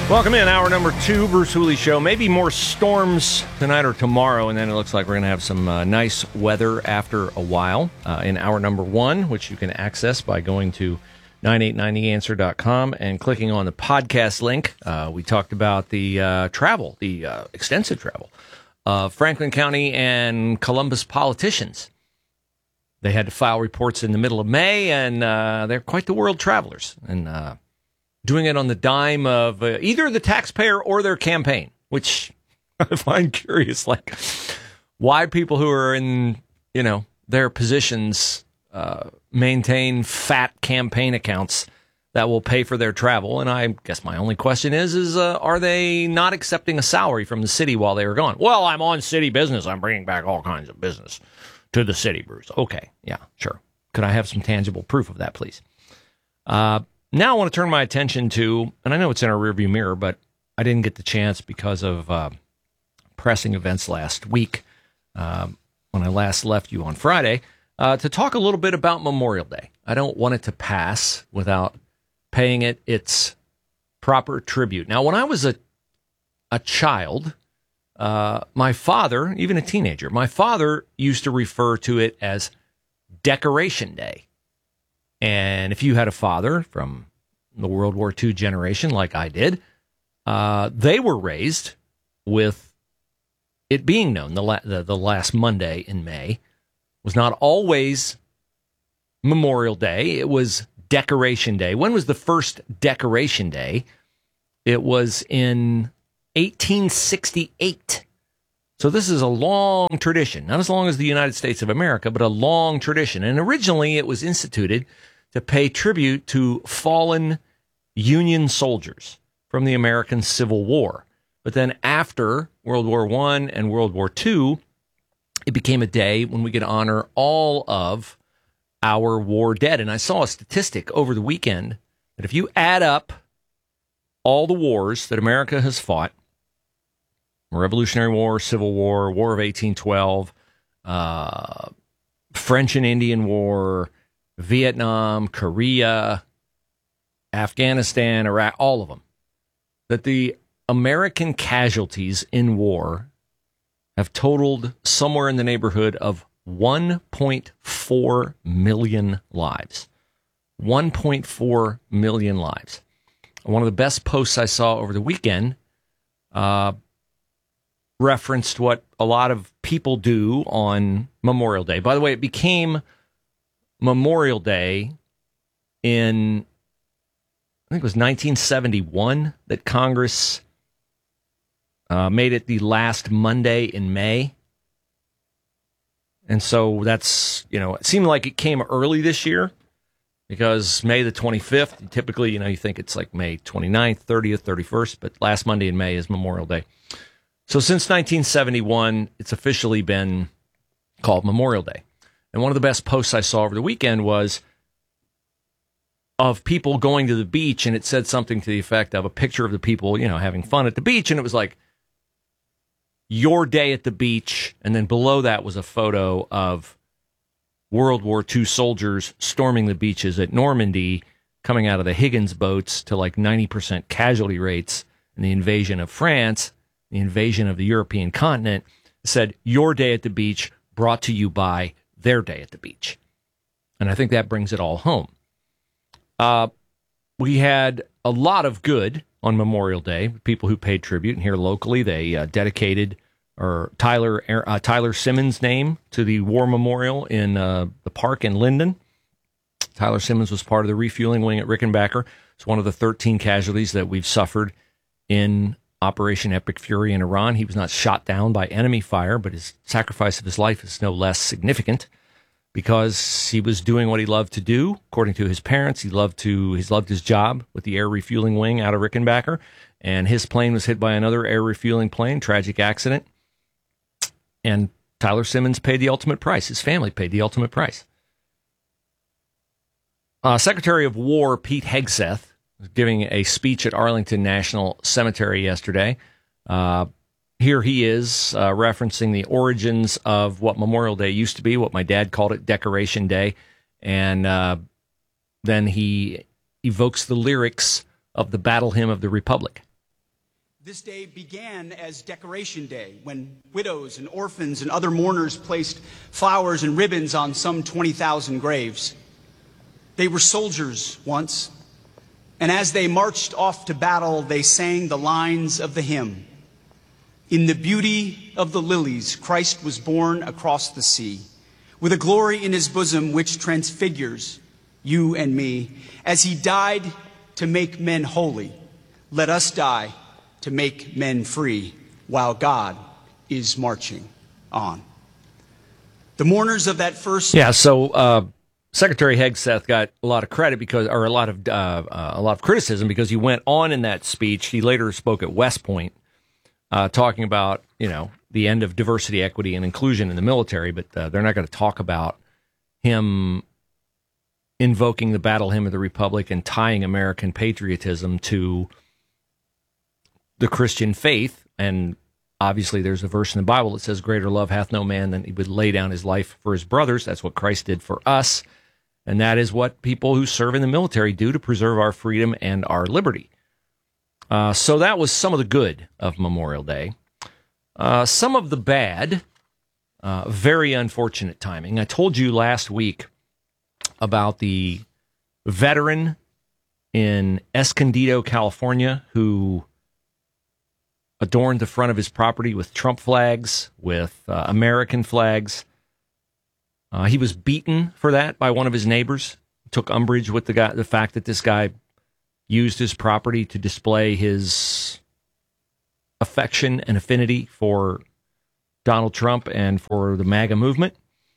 Welcome in, hour number 2, Bruce Hooley Show. Maybe more storms tonight or tomorrow, and then it looks like we're going to have some nice weather after a while. In hour number 1, which you can access by going to 989theanswer.com and clicking on the podcast link. We talked about the travel, the extensive travel of Franklin County and Columbus politicians. They had to file reports in the middle of May, and they're quite the world travelers. And doing it on the dime of either the taxpayer or their campaign, which I find curious. Like, why people who are in, their positions maintain fat campaign accounts that will pay for their travel. And I guess my only question is are they not accepting a salary from the city while they are gone? Well, I'm on city business. I'm bringing back all kinds of business to the city, Bruce. Okay, yeah, sure. Could I have some tangible proof of that, please? Now I want to turn my attention to, and I know it's in our rearview mirror, but I didn't get the chance because of pressing events last week when I last left you on Friday, to talk a little bit about Memorial Day. I don't want it to pass without paying it its proper tribute. Now, when I was a child, my father, even a teenager, my father used to refer to it as Decoration Day. And if you had a father from the World War II generation like I did, they were raised with it being known the last Monday in May was not always Memorial Day. It was Decoration Day. When was the first Decoration Day? It was in 1868. So this is a long tradition, not as long as the United States of America, but a long tradition. And originally it was instituted to pay tribute to fallen Union soldiers from the American Civil War. But then after World War I and World War II, it became a day when we could honor all of our war dead. And I saw a statistic over the weekend that if you add up all the wars that America has fought, Revolutionary War, Civil War, War of 1812, French and Indian War, Vietnam, Korea, Afghanistan, Iraq, all of them, that the American casualties in war have totaled somewhere in the neighborhood of 1.4 million lives. 1.4 million lives. One of the best posts I saw over the weekend referenced what a lot of people do on Memorial Day. By the way, it became Memorial Day in, I think it was 1971, that Congress made it the last Monday in May. And so that's, it seemed like it came early this year because May the 25th, typically, you think it's like May 29th, 30th, 31st, but last Monday in May is Memorial Day. So since 1971, it's officially been called Memorial Day. And one of the best posts I saw over the weekend was of people going to the beach, and it said something to the effect of a picture of the people, having fun at the beach, and it was like, your day at the beach, and then below that was a photo of World War II soldiers storming the beaches at Normandy, coming out of the Higgins boats to like 90% casualty rates in the invasion of France, the invasion of the European continent. It said, your day at the beach, brought to you by their day at the beach. And I think that brings it all home. We had a lot of good on Memorial Day. People who paid tribute, and here locally they dedicated Tyler Simmons' name to the War Memorial in the park in Linden. Tyler Simmons was part of the refueling wing at Rickenbacker. It's one of the 13 casualties that we've suffered in Operation Epic Fury in Iran. He was not shot down by enemy fire, but his sacrifice of his life is no less significant because he was doing what he loved to do. According to his parents, he loved his job with the air refueling wing out of Rickenbacker, and his plane was hit by another air refueling plane, tragic accident. And Tyler Simmons paid the ultimate price. His family paid the ultimate price. Secretary of War Pete Hegseth was giving a speech at Arlington National Cemetery yesterday. Here he is referencing the origins of what Memorial Day used to be, what my dad called it, Decoration Day. And then he evokes the lyrics of the Battle Hymn of the Republic. This day began as Decoration Day, when widows and orphans and other mourners placed flowers and ribbons on some 20,000 graves. They were soldiers once, and as they marched off to battle, they sang the lines of the hymn. In the beauty of the lilies, Christ was born across the sea, with a glory in his bosom which transfigures you and me. As he died to make men holy, let us die to make men free while God is marching on. The mourners of that first... Yeah, so Secretary Hegseth got a lot of credit because, or a lot of criticism because he went on in that speech. He later spoke at West Point, talking about, the end of diversity, equity, and inclusion in the military, but they're not going to talk about him invoking the Battle Hymn of the Republic and tying American patriotism to the Christian faith. And obviously there's a verse in the Bible that says, greater love hath no man than he would lay down his life for his brothers. That's what Christ did for us. And that is what people who serve in the military do to preserve our freedom and our liberty. So that was some of the good of Memorial Day. Some of the bad, very unfortunate timing. I told you last week about the veteran in Escondido, California, who adorned the front of his property with Trump flags, with American flags. He was beaten for that by one of his neighbors. Took umbrage with the fact that this guy used his property to display his affection and affinity for Donald Trump and for the MAGA movement.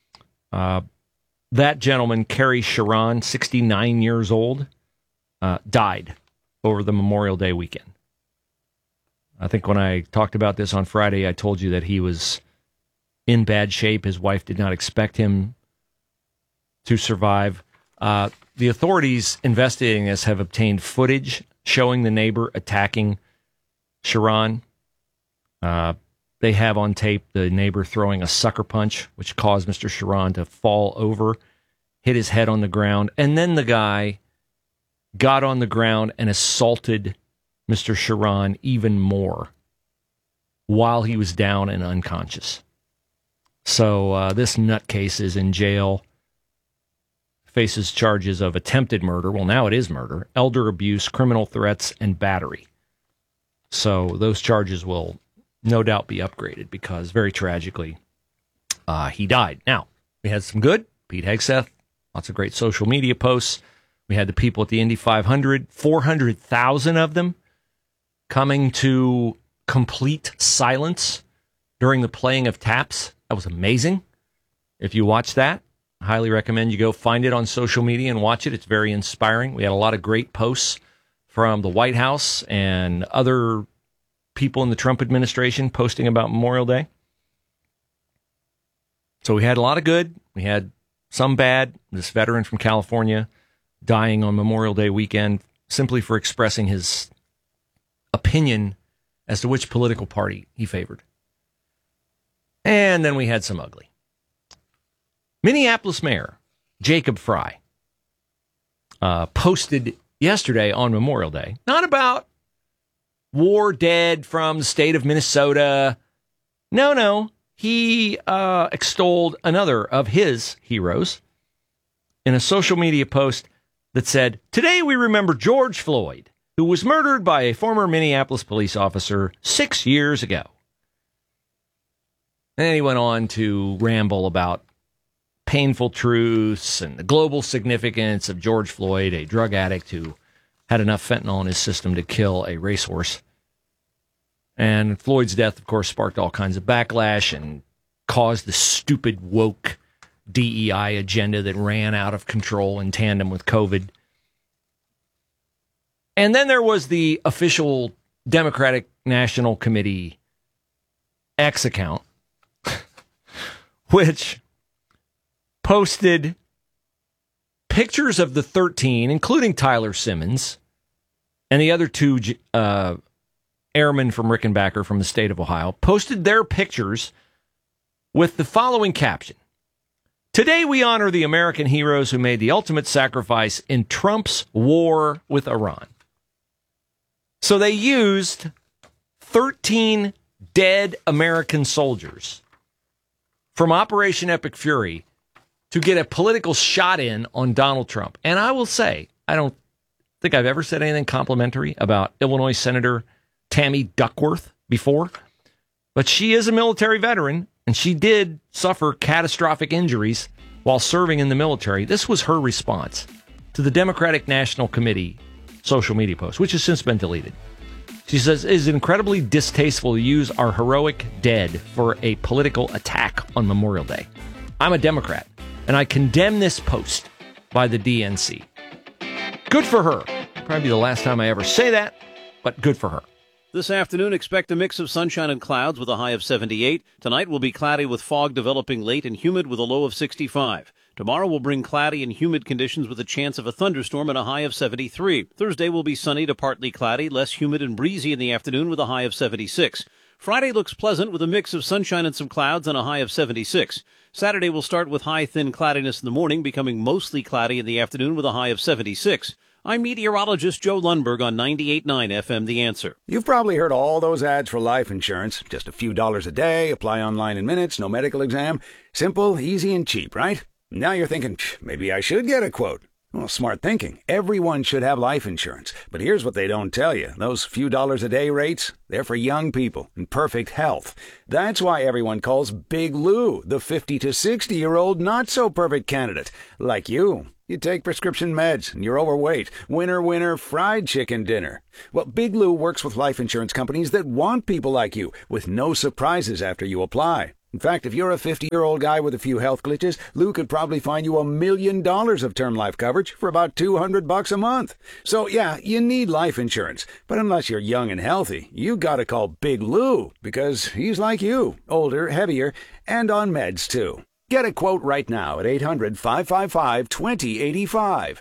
That gentleman, Kerry Sharon, 69 years old, died over the Memorial Day weekend. I think when I talked about this on Friday, I told you that he was in bad shape. His wife did not expect him to survive. The authorities investigating this have obtained footage showing the neighbor attacking Sharon. They have on tape the neighbor throwing a sucker punch, which caused Mr. Sharon to fall over, hit his head on the ground, and then the guy got on the ground and assaulted Mr. Sharon even more while he was down and unconscious. So this nutcase is in jail, faces charges of attempted murder. Well, now it is murder, elder abuse, criminal threats, and battery. So those charges will no doubt be upgraded because, very tragically, he died. Now, we had some good. Pete Hegseth, lots of great social media posts. We had the people at the Indy 500, 400,000 of them, coming to complete silence during the playing of taps. That was amazing. If you watch that, I highly recommend you go find it on social media and watch it. It's very inspiring. We had a lot of great posts from the White House and other people in the Trump administration posting about Memorial Day. So we had a lot of good. We had some bad. This veteran from California dying on Memorial Day weekend simply for expressing his opinion as to which political party he favored. And then we had some ugly. Minneapolis Mayor Jacob Frey posted yesterday on Memorial Day, not about war dead from the state of Minnesota. No. He extolled another of his heroes in a social media post that said, "Today we remember George Floyd, who was murdered by a former Minneapolis police officer 6 years ago." And then he went on to ramble about painful truths and the global significance of George Floyd, a drug addict who had enough fentanyl in his system to kill a racehorse. And Floyd's death, of course, sparked all kinds of backlash and caused the stupid woke DEI agenda that ran out of control in tandem with COVID. And then there was the official Democratic National Committee X account, which posted pictures of the 13, including Tyler Simmons and the other two airmen from Rickenbacker from the state of Ohio, posted their pictures with the following caption: "Today we honor the American heroes who made the ultimate sacrifice in Trump's war with Iran." So they used 13 dead American soldiers from Operation Epic Fury to get a political shot in on Donald Trump. And I will say, I don't think I've ever said anything complimentary about Illinois Senator Tammy Duckworth before, but she is a military veteran, and she did suffer catastrophic injuries while serving in the military. This was her response to the Democratic National Committee social media post, which has since been deleted. She says, it is incredibly distasteful to use our heroic dead for a political attack on Memorial Day. I'm a Democrat, and I condemn this post by the DNC. Good for her. Probably the last time I ever say that, but good for her. This afternoon, expect a mix of sunshine and clouds with a high of 78. Tonight will be cloudy with fog developing late and humid with a low of 65. Tomorrow will bring cloudy and humid conditions with a chance of a thunderstorm and a high of 73. Thursday will be sunny to partly cloudy, less humid and breezy in the afternoon with a high of 76. Friday looks pleasant with a mix of sunshine and some clouds and a high of 76. Saturday will start with high thin cloudiness in the morning, becoming mostly cloudy in the afternoon with a high of 76. I'm meteorologist Joe Lundberg on 98.9 FM The Answer. You've probably heard all those ads for life insurance. Just a few dollars a day, apply online in minutes, no medical exam. Simple, easy, and cheap, right? Now you're thinking, maybe I should get a quote. Well, smart thinking. Everyone should have life insurance. But here's what they don't tell you. Those few dollars a day rates, they're for young people in perfect health. That's why everyone calls Big Lou the 50 to 60-year-old not-so-perfect candidate. Like you. You take prescription meds and you're overweight. Winner, winner, fried chicken dinner. Well, Big Lou works with life insurance companies that want people like you, with no surprises after you apply. In fact, if you're a 50-year-old guy with a few health glitches, Lou could probably find you $1 million of term life coverage for about $200 a month. So, yeah, you need life insurance. But unless you're young and healthy, you gotta call Big Lou, because he's like you, older, heavier, and on meds, too. Get a quote right now at 800-555-2085,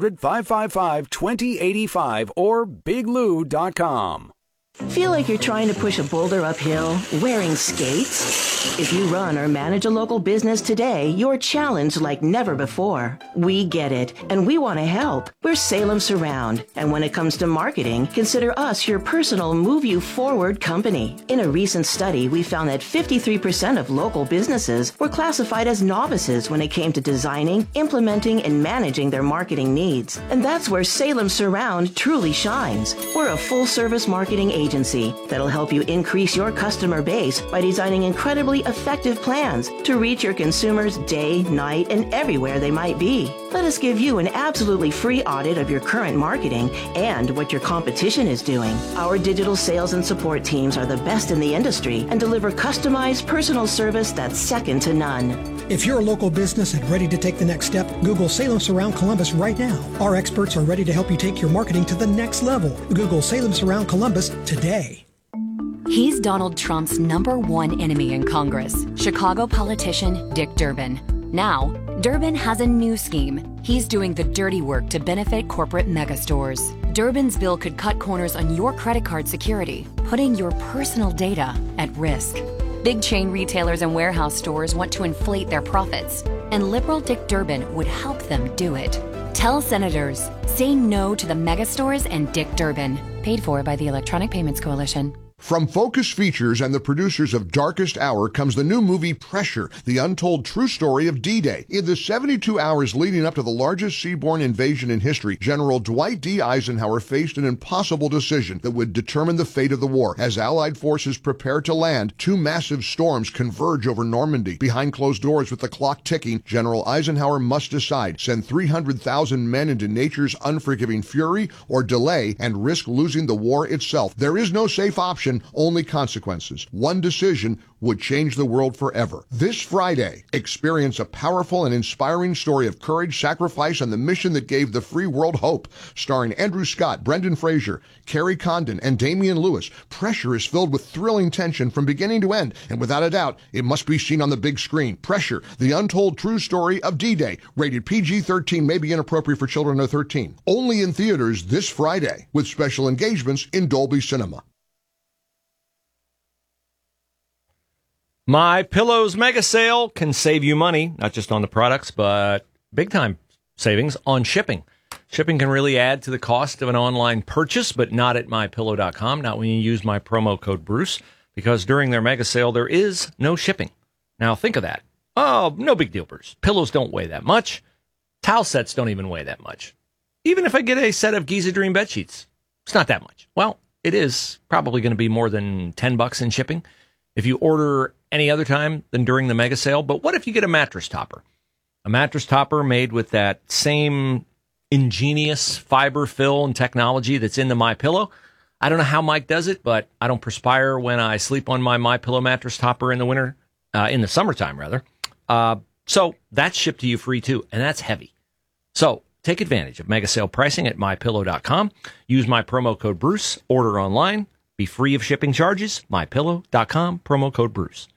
800-555-2085, or biglou.com. Feel like you're trying to push a boulder uphill wearing skates? If you run or manage a local business today, you're challenged like never before. We get it, and we want to help. We're Salem Surround, and when it comes to marketing, consider us your personal Move You Forward company. In a recent study, we found that 53% of local businesses were classified as novices when it came to designing, implementing, and managing their marketing needs. And that's where Salem Surround truly shines. We're a full-service marketing agency that'll help you increase your customer base by designing incredibly effective plans to reach your consumers day, night, and everywhere they might be. Let us give you an absolutely free audit of your current marketing and what your competition is doing. Our digital sales and support teams are the best in the industry and deliver customized personal service that's second to none. If you're a local business and ready to take the next step, Google Salem Surround Columbus right now. Our experts are ready to help you take your marketing to the next level. Google Salem Surround Columbus today. He's Donald Trump's #1 enemy in Congress, Chicago politician Dick Durbin. Now, Durbin has a new scheme. He's doing the dirty work to benefit corporate megastores. Durbin's bill could cut corners on your credit card security, putting your personal data at risk. Big chain retailers and warehouse stores want to inflate their profits, and liberal Dick Durbin would help them do it. Tell senators, say no to the megastores and Dick Durbin. Paid for by the Electronic Payments Coalition. From Focus Features and the producers of Darkest Hour comes the new movie Pressure, the untold true story of D-Day. In the 72 hours leading up to the largest seaborne invasion in history, General Dwight D. Eisenhower faced an impossible decision that would determine the fate of the war. As Allied forces prepare to land, two massive storms converge over Normandy. Behind closed doors with the clock ticking, General Eisenhower must decide, send 300,000 men into nature's unforgiving fury or delay and risk losing the war itself. There is no safe option, only consequences. One decision would change the world forever. This Friday, experience a powerful and inspiring story of courage, sacrifice, and the mission that gave the free world hope. Starring Andrew Scott, Brendan Fraser, Carrie Condon, and Damian Lewis, Pressure is filled with thrilling tension from beginning to end, and without a doubt, it must be seen on the big screen. Pressure, the untold true story of D-Day. Rated PG-13, may be inappropriate for children under 13. Only in theaters this Friday, with special engagements in Dolby Cinema. My Pillow's mega sale can save you money, not just on the products, but big time savings on shipping. Shipping can really add to the cost of an online purchase, but not at MyPillow.com, not when you use my promo code Bruce, because during their mega sale, there is no shipping. Now, think of that. Oh, no big deal, Bruce. Pillows don't weigh that much. Towel sets don't even weigh that much. Even if I get a set of Giza Dream bed sheets, it's not that much. Well, it is probably going to be more than $10 in shipping if you order any other time than during the mega sale. But what if you get a mattress topper? A mattress topper made with that same ingenious fiber fill and technology that's in the MyPillow. I don't know how Mike does it, but I don't perspire when I sleep on my MyPillow mattress topper in the winter, in the summertime rather. So that's shipped to you free too, and that's heavy. So take advantage of mega sale pricing at MyPillow.com. Use my promo code Bruce. Order online. Be free of shipping charges. MyPillow.com, promo code Bruce.